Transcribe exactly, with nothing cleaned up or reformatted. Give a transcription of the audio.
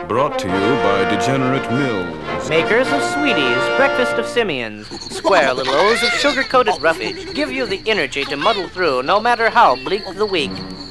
Brought to you by Degenerate Mills. Makers of Sweeties, Breakfast of Simians, square little O's of sugar-coated roughage give you the energy to muddle through no matter how bleak the week.